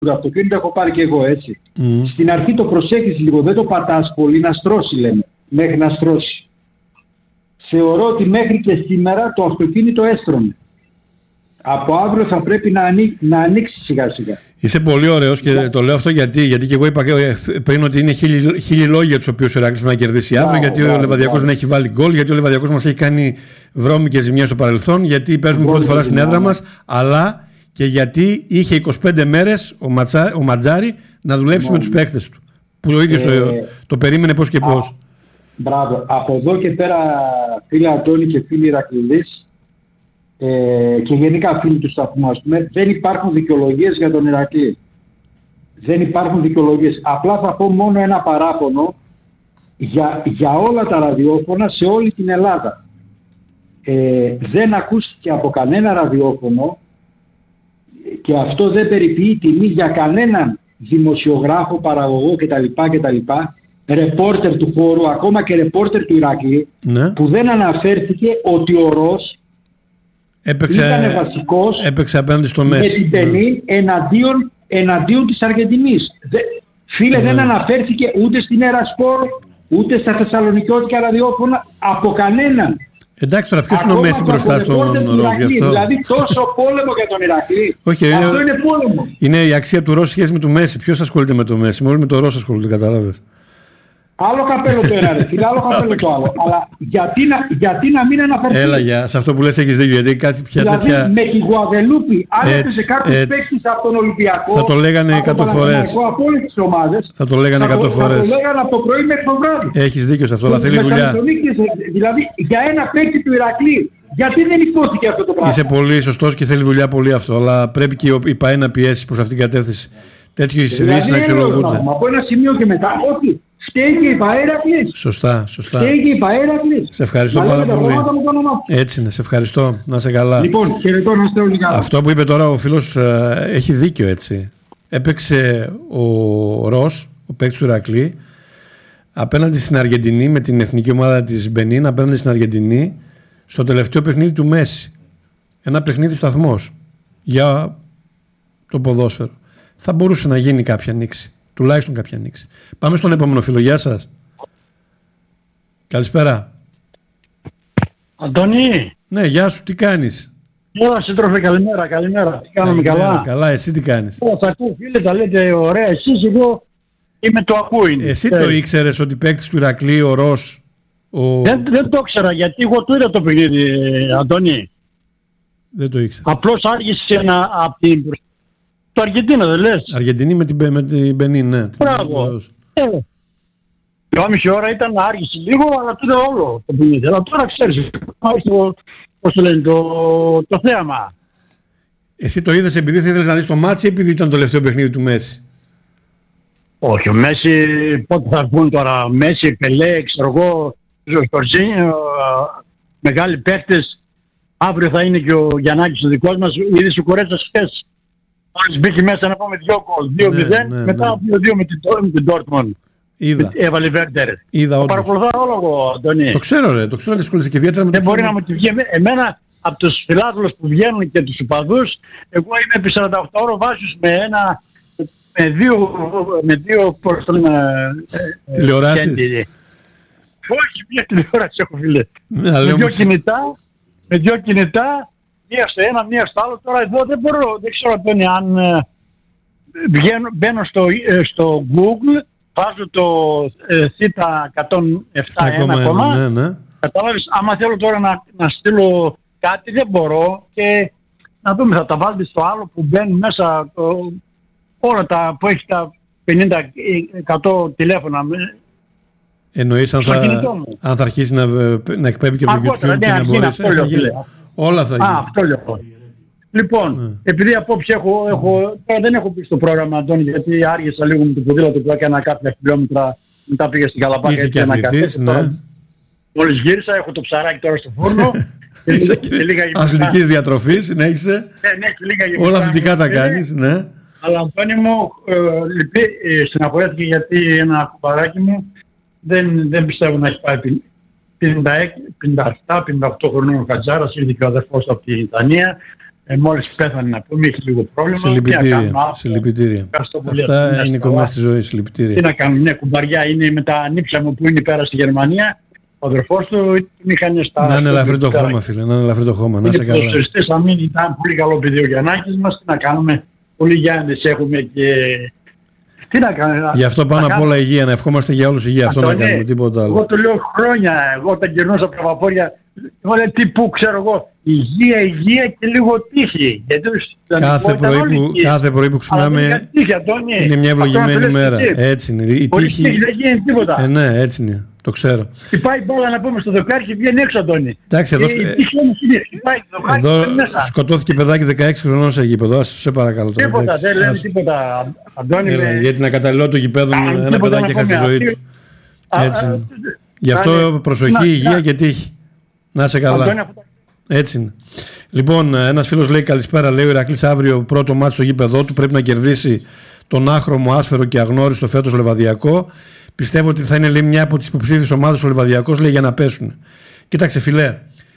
το αυτοκίνητο, έχω πάρει και εγώ έτσι. Στην αρχή το προσέχεις λίγο, δεν το πατάς πολύ να στρώσει λέμε, μέχρι να στρώσει. Θεωρώ ότι μέχρι και σήμερα το αυτοκίνητο έστρωνε. Από αύριο θα πρέπει να ανοίξει σιγά σιγά. Είσαι πολύ ωραίος και το λέω αυτό γιατί και εγώ είπα πριν ότι είναι χίλιοι λόγοι για τους οποίους ο Ηράκλειος να κερδίσει αύριο, γιατί ο Λεβαδιακός δεν έχει βάλει γκολ, γιατί ο Λεβαδιακός μας έχει κάνει βρώμικες ζημιές στο παρελθόν, γιατί παίζουμε πρώτη φορά στην έδρα μας, αλλά και γιατί είχε 25 μέρες ο Ματζάρη να δουλέψει με τους παίκτες του, που ο ίδιος το περίμενε πώς και πώς. Μπράβο. Από εδώ και πέρα, φίλε Αντώνη και φίλοι Ηρακλήδης, και γενικά φίλοι του σταθμού, ας πούμε, δεν υπάρχουν δικαιολογίες για τον Ηρακλή. Δεν υπάρχουν δικαιολογίες. Απλά θα πω μόνο ένα παράπονο για όλα τα ραδιόφωνα σε όλη την Ελλάδα. Δεν ακούστηκε από κανένα ραδιόφωνο, και αυτό δεν περιποιεί τιμή για κανέναν δημοσιογράφο, παραγωγό κτλ. Ρεπόρτερ του χώρου, ακόμα και ρεπόρτερ του Ηρακλή, που δεν αναφέρθηκε ότι ο Ροζ ήταν βασικός, έπαιξε απέναντι στο Μέση με την Μπενίν εναντίον της Αργεντινής. Φίλε, δεν αναφέρθηκε ούτε στην Ερασπορ, ούτε στα θεσσαλονικιώτικα ραδιόφωνα, από κανέναν. Εντάξει, τώρα ποιος είναι ο Μέση μπροστά στον Ροζ γι' αυτό? Δηλαδή τόσο πόλεμο για τον Ηρακλή. Όχι, αυτό είναι πόλεμο. Είναι η αξία του Ροζ σχέση με του Μέση. Ποιος ασχολείται με το Μέση? Όλοι με το Ροζ ασχολούνται, κατάλαβες. Άλλο καπέλο το ένα, ρε φίλε, άλλο καπέλο το άλλο. Αλλά γιατί να μην αναφερθεί? Έλα, σε αυτό που λες έχεις δίκιο, γιατί κάτι πια δηλαδή, τέτοια... με τη Γουαδελούπη, αν έπαιζε κάποιος παίκτης από τον Ολυμπιακό, θα το λέγανε 100 φορές. Από όλες τις ομάδες, θα το λέγανε 100 φορές. Θα το λέγανε από το πρωί μέχρι το βράδυ. Έχεις δίκιο σε αυτό, αλλά θέλει δουλειά. Δηλαδή, για ένα παίκτη του Ηρακλή, γιατί δεν υπόθηκε αυτό το πράγμα? Είσαι πολύ σωστός και θέλει δουλειά πολύ αυτό, αλλά πρέπει και η ΠΑΕ να πιέσει προς αυτήν την κατεύθυνση. Τέτοιου ειδήσεις να αξιολογούνται. Από ένα σημείο και μετά, όχι. Φταίει και η ΠΑΕ Ηρακλής. Σωστά. Φταίει και η ΠΑΕ Ηρακλής. Σε ευχαριστώ πάρα πολύ. Έτσι είναι, σε ευχαριστώ. Να είσαι καλά. Λοιπόν, χαιρετώ, να είστε όλοι καλά. Αυτό που είπε τώρα ο φίλος έχει δίκιο, έτσι. Έπαιξε ο Ροζ, ο παίκτης του Ηρακλή, απέναντι στην Αργεντινή, με την εθνική ομάδα της Μπενίν, απέναντι στην Αργεντινή, στο τελευταίο παιχνίδι του Μέση. Ένα παιχνίδι σταθμός για το ποδόσφαιρο. Θα μπορούσε να γίνει κάποια ανοίξη. Τουλάχιστον κάποια ανοίξη. Πάμε στον επόμενο φίλο. Γεια σας. Καλησπέρα. Αντώνη. Ναι, γεια σου. Τι κάνεις? Γεια σύντροφε, καλημέρα. Τι κάνουμε, καλά? Καλά, εσύ τι κάνεις? Θα ακούω, φίλε, τα λέτε ωραία. Εσείς, εγώ είμαι το ακούει. Εσύ το ήξερες ότι παίκτης του Ηρακλή, ο Ροζ... Δεν το ήξερα, γιατί εγώ το είδα το παιχνίδι, Αντώνη. Δεν το ήξερα. Απλώς άργησε από την... Το Αργεντίνα δεν λες? Αργεντινή με την Μπενίν, ναι. Μπράβο. 2,5 ώρα ήταν, άργησε λίγο, αλλά το είδα όλο το παιχνίδι. Αλλά τώρα ξέρεις, πώς το λένε, το θέαμα. Εσύ το είδες επειδή θα ήθελες να δεις το μάτσι ή επειδή ήταν το τελευταίο παιχνίδι του Μέση? Όχι, ο Μέση, πότε θα βγουν τώρα, Μέση, Πελέ, ξέρω εγώ, Ζορζίνιο, μεγάλοι παίκτες. Αύριο θα είναι και ο Γιαννάκης ο δικός μας, ήδη σου κορέτσας χθες. Μόλις μπήκε μέσα να πούμε 2 γκολ, 2-0, μετά 2-2 με την Dortmund. Έβαλε Βέρντερ. Το παρακολουθάω όλο εγώ, Αντώνη. Το ξέρω ρε, το ξέρω ότι ασχολείσαι και ιδιαίτερα με το... Δεν μπορεί να μου τη βγει. Εμένα, από τους φιλάθλους που βγαίνουν και τους οπαδούς, εγώ είμαι επί 48 ώρες βάζους με δύο πώς το λέμε... Τηλεοράσεις. Όχι, μια τηλεόραση έχω φίλε. Με δύο κινητά, μία στο ένα, μία στο άλλο. Τώρα εδώ δεν μπορώ, δεν ξέρω Αντώνη, αν μπαίνω στο Google, βάζω το θήτα 107.1, ναι. Κατάλαβες, άμα θέλω τώρα να στείλω κάτι δεν μπορώ, και να δούμε, θα τα βάλετε στο άλλο που μπαίνουν μέσα, όλα τα που έχει τα 50-100 τηλέφωνα. Εννοείς αν θα αρχίσει να εκπέμπει και από το YouTube και να μπορείς, όλα θα γίνει. Αυτό λέω. Λοιπόν, επειδή απόψε δεν έχω πει στο πρόγραμμα, Αντώνη, γιατί άργησα λίγο με το ποδήλατο που έκανα κάποια χιλιόμετρα, μετά πήγα στην Καλαμπάκα. Είσαι και αθλητής, ναι. Μόλις γύρισα, έχω το ψαράκι τώρα στο φούρνο. Αθλητικής διατροφής, συνέχισε. Όλα αθλητικά τα κάνεις, ναι. Αλλά Αντώνη μου, στεναχωρέθηκε γιατί ένα κουμπαράκι μου δεν πιστεύω να έχει πάει 57-58 χρονών ο Χατζάρας, ήρθε και ο αδερφός από την Ιταλία, μόλις πέθανε να πούμε, είχε λίγο πρόβλημα. Συλληπιτήρια. Αυτά είναι κομμάτια της ζωής, συλληπιτήρια. Τι να κάνουμε, μια κουμπαριά είναι με τα νύψα μου που είναι πέρα στη Γερμανία. Ο αδερφός του την είχαν στα... Να είναι ελαφρύ το χώμα, φίλε, να είναι ελαφρύ το χώμα, να είσαι καλά. Οι θα μην ήταν πολύ καλό παιδί ο Γιαννάκης μας, τι να κάνουμε, πολλοί Γιάννης έχουμε και... Τι να κάνουμε. Γι' αυτό πάνω απ' όλα υγεία, να ευχόμαστε για όλους υγεία, αυτό να κάνουμε, τίποτα άλλο. Εγώ το λέω χρόνια, εγώ όταν γυρνούσα από τα βαπόρια, εγώ λέω τι που ξέρω εγώ, υγεία και λίγο τύχη. Κάθε πρωί που ξυπνάμε είναι μια ευλογημένη μέρα. Έτσι είναι. Η τύχη δεν γίνει τίποτα. Ναι, έτσι είναι. Το ξέρω. Τι πάει μπάλα να πούμε στο δοκάρι και βγαίνει έξω, Αντώνη. Εντάξει, εδώ σκοτώθηκε παιδάκι 16 χρονών σε γήπεδο. Σε παρακαλώ. Τίποτα, δεν λένε τίποτα. Αντώνη, για την ακαταλληλότητα του γηπέδου ένα παιδάκι έχασε τη ζωή του. Έτσι. Γι' αυτό προσοχή, υγεία και τύχη. Να είσαι καλά. Έτσι είναι. Λοιπόν, ένας φίλος λέει καλησπέρα. Λέει ο Ηρακλής αύριο πρώτο μάτι στο γήπεδό του. Πρέπει να κερδίσει τον άχρωμο, άσφαιρο και αγνώριστο φέτος Λεβαδιακό. Πιστεύω ότι θα είναι, λέει, μια από τις υποψήφιες ομάδες ο Λεβαδιακός, λέει, για να πέσουν. Κοίταξε, φιλέ,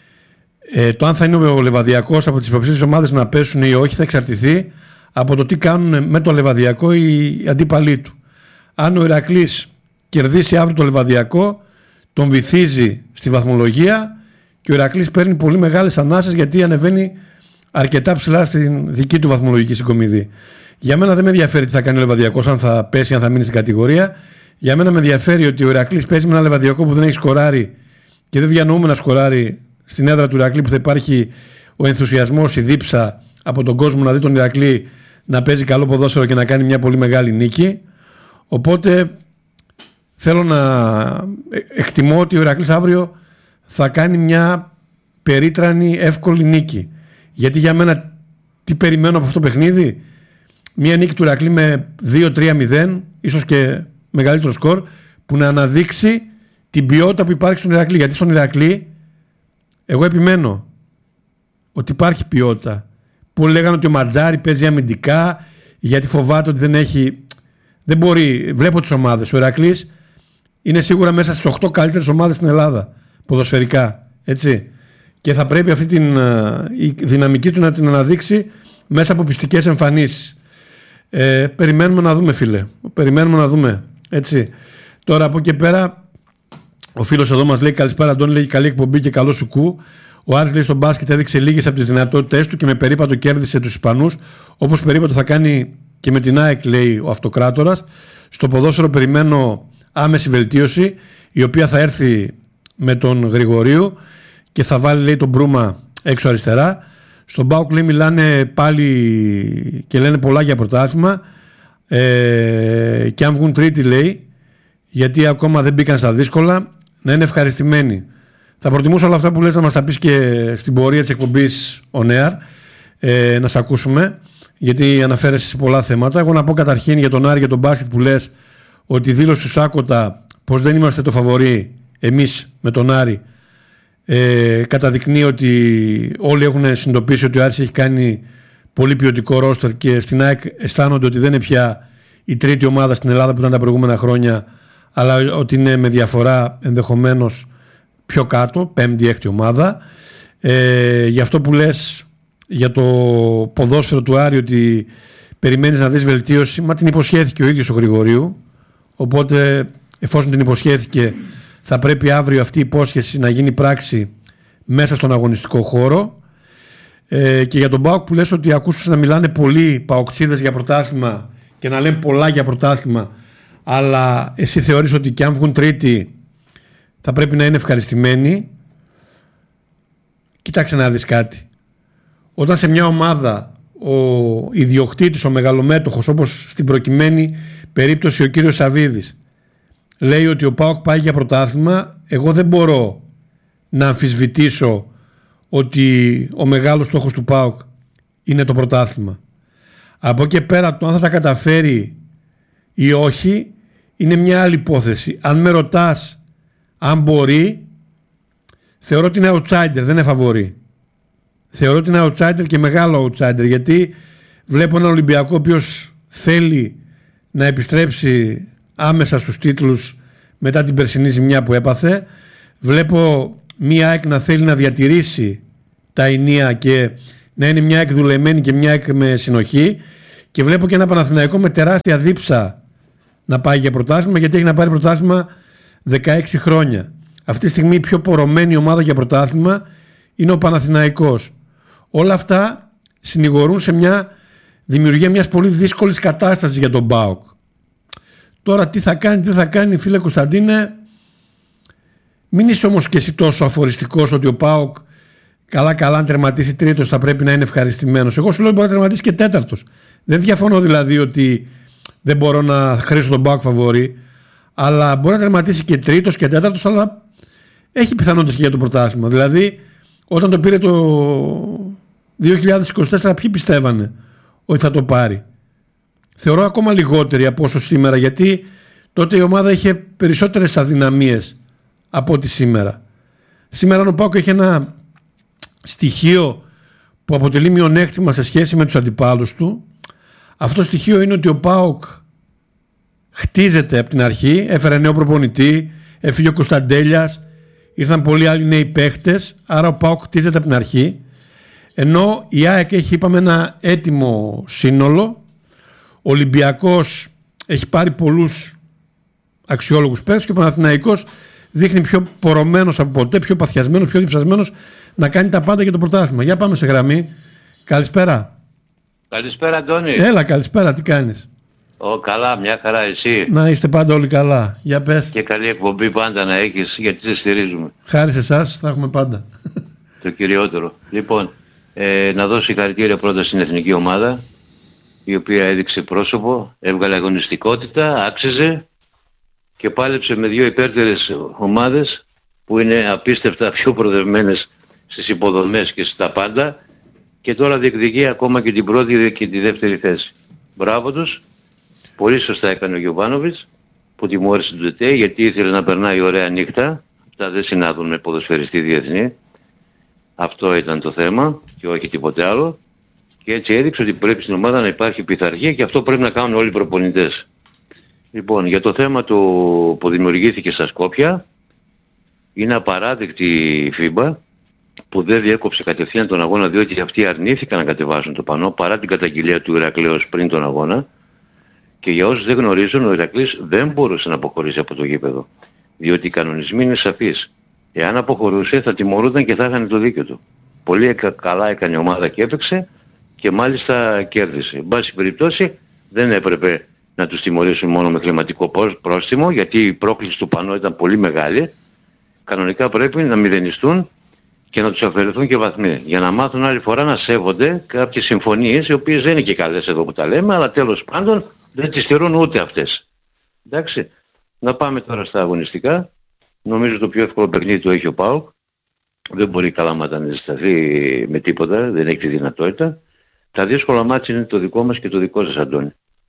το αν θα είναι ο Λεβαδιακός από τις υποψήφιες ομάδες να πέσουν ή όχι θα εξαρτηθεί από το τι κάνουν με το Λεβαδιακό οι αντίπαλοι του. Αν ο Ηρακλής κερδίσει αύριο το Λεβαδιακό, τον βυθίζει στη βαθμολογία και ο Ηρακλής παίρνει πολύ μεγάλες ανάσες γιατί ανεβαίνει αρκετά ψηλά στην δική του βαθμολογική συγκομιδή. Για μένα δεν με ενδιαφέρει τι θα κάνει ο Λεβαδιακός, αν θα πέσει, αν θα μείνει στην κατηγορία. Για μένα με ενδιαφέρει ότι ο Ηρακλής παίζει με ένα Λεβαδιακό που δεν έχει σκοράρει και δεν διανοούμε να σκοράρει στην έδρα του Ηρακλή, που θα υπάρχει ο ενθουσιασμός, η δίψα από τον κόσμο να δει τον Ηρακλή να παίζει καλό ποδόσφαιρο και να κάνει μια πολύ μεγάλη νίκη. Οπότε θέλω να εκτιμώ ότι ο Ηρακλής αύριο θα κάνει μια περίτρανη εύκολη νίκη. Γιατί για μένα τι περιμένω από αυτό το παιχνίδι? Μια νίκη του Ηρακλή με 2-3-0, ίσως και μεγαλύτερο σκορ, που να αναδείξει την ποιότητα που υπάρχει στον Ηρακλή. Γιατί στον Ηρακλή εγώ επιμένω ότι υπάρχει ποιότητα. Που λέγανε ότι ο Ματζάρη παίζει αμυντικά γιατί φοβάται ότι δεν μπορεί. Βλέπω τις ομάδες. Ο Ηρακλής είναι σίγουρα μέσα στις 8 καλύτερες ομάδες στην Ελλάδα ποδοσφαιρικά, έτσι. Και θα πρέπει αυτή η δυναμική του να την αναδείξει μέσα από πιστικές εμφανίσεις. Περιμένουμε να δούμε, φίλε. Περιμένουμε να δούμε. Έτσι. Τώρα από εκεί πέρα, ο φίλος εδώ μας λέει καλησπέρα Αντώνη, λέει καλή εκπομπή και καλό σουκού. Ο Άρης, λέει, στο μπάσκετ έδειξε λίγες από τις δυνατότητες του και με περίπατο κέρδισε τους Ισπανούς. Όπως περίπατο θα κάνει και με την ΑΕΚ, λέει ο Αυτοκράτορας. Στο ποδόσφαιρο περιμένω άμεση βελτίωση, η οποία θα έρθει με τον Γρηγορίου και θα βάλει, λέει, τον Μπρούμα έξω αριστερά. Στον ΠΑΟΚ, λέει, μιλάνε πάλι και λένε πολλά για πρωτάθλημα. Και αν βγουν τρίτη, λέει, γιατί ακόμα δεν μπήκαν στα δύσκολα, να είναι ευχαριστημένοι. Θα προτιμούσα όλα αυτά που λες να μας τα πεις και στην πορεία της εκπομπής On Air, να σε ακούσουμε, γιατί αναφέρεσαι σε πολλά θέματα. Εγώ να πω καταρχήν για τον Άρη και τον μπάσκετ που λες ότι δήλωσε του Σάκοτα πως δεν είμαστε το φαβορί εμείς με τον Άρη, καταδεικνύει ότι όλοι έχουν συνειδητοποιήσει ότι ο Άρης έχει κάνει πολύ ποιοτικό ρόστερ και στην ΑΕΚ αισθάνονται ότι δεν είναι πια η τρίτη ομάδα στην Ελλάδα που ήταν τα προηγούμενα χρόνια, αλλά ότι είναι με διαφορά ενδεχομένως πιο κάτω, πέμπτη, έκτη ομάδα. Γι' αυτό που λες για το ποδόσφαιρο του Άρη ότι περιμένεις να δεις βελτίωση, μα την υποσχέθηκε ο ίδιος ο Γρηγορίου, οπότε εφόσον την υποσχέθηκε θα πρέπει αύριο αυτή η υπόσχεση να γίνει πράξη μέσα στον αγωνιστικό χώρο. Και για τον ΠΑΟΚ που λες ότι ακούσες να μιλάνε πολλοί παοκτσίδες για πρωτάθλημα και να λένε πολλά για πρωτάθλημα, αλλά εσύ θεωρείς ότι και αν βγουν τρίτη θα πρέπει να είναι ευχαριστημένοι. Κοίταξε να δεις κάτι. Όταν σε μια ομάδα ο ιδιοκτήτης, ο μεγαλομέτωχος, όπως στην προκειμένη περίπτωση ο κύριος Σαβίδης, λέει ότι ο ΠΑΟΚ πάει για πρωτάθλημα, εγώ δεν μπορώ να αμφισβητήσω ότι ο μεγάλος στόχος του ΠΑΟΚ είναι το πρωτάθλημα. Από εκεί πέρα το αν θα τα καταφέρει ή όχι είναι μια άλλη υπόθεση. Αν με ρωτάς αν μπορεί, θεωρώ ότι είναι outsider, δεν είναι φαβορί. Θεωρώ ότι είναι outsider και μεγάλο outsider, γιατί βλέπω έναν Ολυμπιακό ο οποίος θέλει να επιστρέψει άμεσα στους τίτλους μετά την περσινή ζημιά που έπαθε. Βλέπω μία ΑΕΚ να θέλει να διατηρήσει τα ενία και να είναι μια εκδουλεμένη και μια με συνοχή, και βλέπω και ένα Παναθηναϊκό με τεράστια δίψα να πάει για πρωτάθλημα, γιατί έχει να πάρει πρωτάθλημα 16 χρόνια. Αυτή τη στιγμή η πιο πορωμένη ομάδα για πρωτάθλημα είναι ο Παναθηναϊκός. Όλα αυτά συνηγορούν σε μια δημιουργία μιας πολύ δύσκολης κατάστασης για τον ΠΑΟΚ. Τώρα τι θα κάνει, φίλε Κωνσταντίνε, μην είσαι όμως και εσύ τόσο αφοριστικός ότι ο ΠΑΟΚ καλά αν τερματίσει τρίτος θα πρέπει να είναι ευχαριστημένος. Εγώ σου λέω ότι μπορεί να τερματίσει και τέταρτος. Δεν διαφωνώ δηλαδή ότι δεν μπορώ να χρήσω τον ΠΑΟΚ φαβορί, αλλά μπορεί να τερματίσει και τρίτος και τέταρτος, αλλά έχει πιθανότητες και για το πρωτάθλημα. Δηλαδή όταν το πήρε το 2024 ποιοι πιστεύανε ότι θα το πάρει? Θεωρώ ακόμα λιγότεροι από όσο σήμερα, γιατί τότε η ομάδα είχε περισσότερες αδυναμίες από ό,τι σήμερα. Σήμερα ο ΠΑΟΚ έχει ένα στοιχείο που αποτελεί μειονέκτημα σε σχέση με τους αντιπάλους του. Αυτό το στοιχείο είναι ότι ο ΠΑΟΚ χτίζεται από την αρχή, έφερε νέο προπονητή, έφυγε ο Κωνσταντέλιας, ήρθαν πολλοί άλλοι νέοι παίχτες, άρα ο ΠΑΟΚ χτίζεται από την αρχή, ενώ η ΑΕΚ έχει, είπαμε, ένα έτοιμο σύνολο. Ο Ολυμπιακός έχει πάρει πολλούς αξιόλογους παίκτες και ο Παναθηναϊκός δείχνει πιο πορωμένος από ποτέ, πιο παθιασμένος, πιο διψασμένος να κάνει τα πάντα για το πρωτάθλημα. Για πάμε σε γραμμή. Καλησπέρα. Καλησπέρα, Αντώνη. Έλα, καλησπέρα, τι κάνεις? Καλά, μια χαρά, εσύ? Να είστε πάντα όλοι καλά. Για πες. Και καλή εκπομπή πάντα να έχεις, γιατί σε στηρίζουμε. Χάρη σε εσάς, θα έχουμε πάντα. Το κυριότερο. Λοιπόν, να δώσω συγχαρητήρια πρώτα στην εθνική ομάδα, η οποία έδειξε πρόσωπο, έβγαλε αγωνιστικότητα, άξιζε και πάλεψε με δύο υπέρτερες ομάδες που είναι απίστευτα πιο προδευμένες στις υποδομές και στα πάντα, και τώρα διεκδικεί ακόμα και την πρώτη και τη δεύτερη θέση. Μπράβο τους. Πολύ σωστά έκανε ο Γιοβάνοβιτς που τιμώρησε τον ΤΕ, γιατί ήθελε να περνάει ωραία νύχτα. Αυτά δεν συνάδουν με ποδοσφαιριστή διεθνή. Αυτό ήταν το θέμα και όχι τίποτε άλλο. Και έτσι έδειξε ότι πρέπει στην ομάδα να υπάρχει πειθαρχία, και αυτό πρέπει να κάνουν όλοι οι προπονητές. Λοιπόν, για το θέμα που δημιουργήθηκε στα Σκόπια, είναι απαράδεκτη η FIBA που δεν διέκοψε κατευθείαν τον αγώνα, διότι αυτοί αρνήθηκαν να κατεβάσουν το πανό παρά την καταγγελία του Ηρακλέως πριν τον αγώνα. Και για όσους δεν γνωρίζουν, ο Ηρακλής δεν μπορούσε να αποχωρήσει από το γήπεδο, διότι οι κανονισμοί είναι σαφείς. Εάν αποχωρούσε θα τιμωρούνταν και θα είχαν το δίκιο του. Πολύ καλά έκανε η ομάδα και έπαιξε και μάλιστα κέρδισε. Εν πάση περιπτώσει δεν έπρεπε να τους τιμωρήσουν μόνο με κλιματικό πρόστιμο, γιατί η πρόκληση του πανό ήταν πολύ μεγάλη. Κανονικά πρέπει να μηδενιστούν και να τους αφαιρεθούν και βαθμοί, για να μάθουν άλλη φορά να σέβονται κάποιες συμφωνίες, οι οποίες δεν είναι και καλές εδώ που τα λέμε, αλλά τέλος πάντων δεν τις στηρούν ούτε αυτές. Εντάξει, να πάμε τώρα στα αγωνιστικά. Νομίζω το πιο εύκολο παιχνίδι το έχει ο ΠΑΟΚ. Δεν μπορεί Καλαμάτα να ζεσταθεί με τίποτα, δεν έχει τη δυνατότητα. Τα δύσκολα μάτια είναι το δικό μας και το δικό σας, Αντώνη.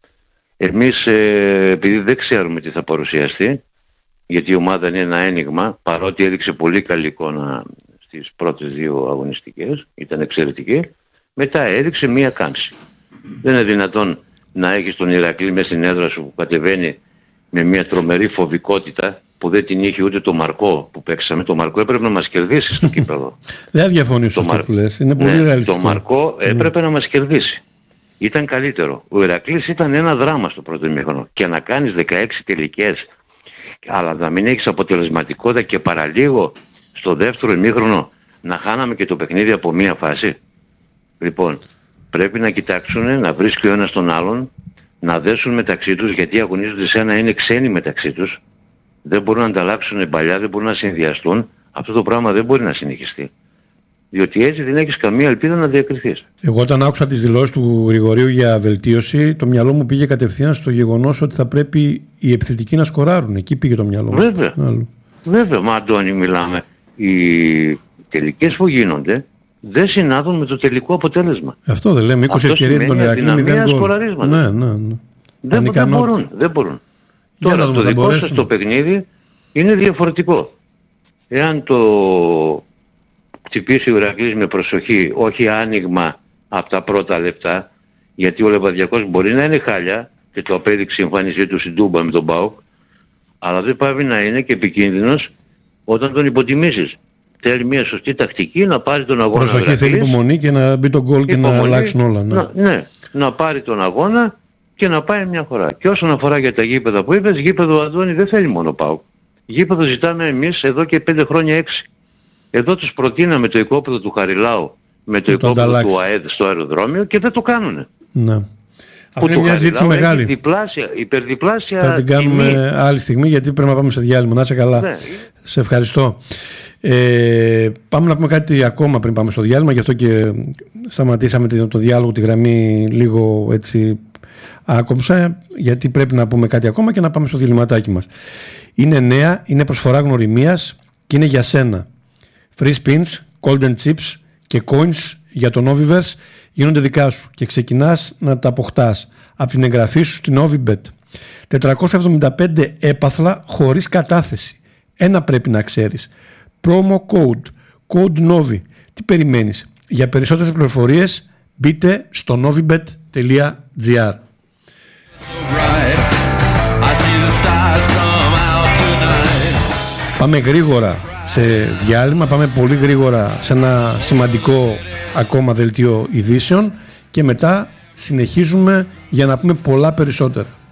Εμείς επειδή δεν ξέρουμε τι θα παρουσιαστεί, γιατί η ομάδα είναι ένα ένιγμα, παρότι έδειξε πολύ καλή εικόνα στις πρώτες δύο αγωνιστικές, ήταν εξαιρετική, μετά έδειξε μία κάμψη. Δεν είναι δυνατόν να έχεις τον Ηρακλή μέσα στην έδρα σου που κατεβαίνει με μια τρομερή φοβικότητα που δεν την είχε ούτε το Μαρκό που παίξαμε. Το Μαρκό έπρεπε να μας κερδίσει στο κύπελλο. Δεν διαφωνήσω αυτό που λες, είναι πολύ ρεαλιστικό. Το Μαρκό έπρεπε να μας κερδίσει. Ήταν καλύτερο. Ο Ηρακλής ήταν ένα δράμα στο πρώτο ημίχρονο. Και να κάνεις 16 τελικές, αλλά να μην έχεις αποτελεσματικότητα και παραλίγο στο δεύτερο ημίχρονο να χάναμε και το παιχνίδι από μία φάση. Λοιπόν, πρέπει να κοιτάξουν, να βρίσκει ο ένας τον άλλον, να δέσουν μεταξύ τους, γιατί αγωνίζονται σε ένα, είναι ξένοι μεταξύ τους. Δεν μπορούν να ανταλλάξουν παλιά, δεν μπορούν να συνδυαστούν. Αυτό το πράγμα δεν μπορεί να συνεχιστεί. Διότι έτσι δεν έχεις καμία ελπίδα να διακριθείς. Εγώ όταν άκουσα τις δηλώσεις του Γρηγορίου για βελτίωση, το μυαλό μου πήγε κατευθείαν στο γεγονός ότι θα πρέπει οι επιθετικοί να σκοράρουν. Εκεί πήγε το μυαλό μου. Βέβαια. Βέβαια, μα Αντώνη, μιλάμε. Οι τελικές που γίνονται δεν συνάδουν με το τελικό αποτέλεσμα. Αυτό δεν λέμε. 20 ευκαιρίες με τον Ηρακλή, 0 γκολ. Ναι. Δεν μπορούν. Τώρα το δικό σας το παιχνίδι είναι διαφορετικό. Εάν το χτυπήσει ο Ηρακλής με προσοχή, όχι άνοιγμα από τα πρώτα λεπτά, γιατί ο Λεβαδιακός μπορεί να είναι χάλια και το απέδειξε η εμφάνισή του στην Τούμπα με τον ΠΑΟΚ, αλλά δεν πάει να είναι και επικίνδυνος όταν τον υποτιμήσεις. Θέλει μια σωστή τακτική να πάρει τον αγώνα. Προσοχή, θέλει υπομονή και να μπει το γκολ και να αλλάξουν όλα. Ναι, να πάρει τον αγώνα και να πάει μια φορά. Και όσον αφορά για τα γήπεδα που είπες, γήπεδο Αντώνη δεν θέλει μόνο ΠΑΟΚ. Γήπεδο ζητάμε εμείς εδώ και 5 χρόνια 6. Εδώ τους προτείναμε το οικόπεδο του Χαριλάου με το οικόπεδο του ΑΕΔ στο αεροδρόμιο και δεν το κάνουνε. Ναι. Αυτή είναι μια ζήτηση μεγάλη. Υπερδιπλάσια. Θα την κάνουμε άλλη στιγμή γιατί πρέπει να πάμε σε διάλειμμα. Να είσαι καλά. Ναι. Σε ευχαριστώ. Πάμε να πούμε κάτι ακόμα πριν πάμε στο διάλειμμα, γι' αυτό και σταματήσαμε το διάλογο, τη γραμμή λίγο έτσι άκομψα, γιατί πρέπει να πούμε κάτι ακόμα και να πάμε στο διαλυματάκι μας. Είναι νέα, είναι προσφορά γνωριμίας και είναι για σένα. Free spins, golden chips και coins για το Noviverse γίνονται δικά σου και ξεκινάς να τα αποκτάς από την εγγραφή σου στην Novibet. 475 έπαθλα χωρίς κατάθεση. Ένα πρέπει να ξέρεις. Promo code Novi. Τι περιμένεις? Για περισσότερες πληροφορίες μπείτε στο novibet.gr. Πάμε γρήγορα σε διάλειμμα, πάμε πολύ γρήγορα σε ένα σημαντικό ακόμα δελτίο ειδήσεων και μετά συνεχίζουμε για να πούμε πολλά περισσότερα.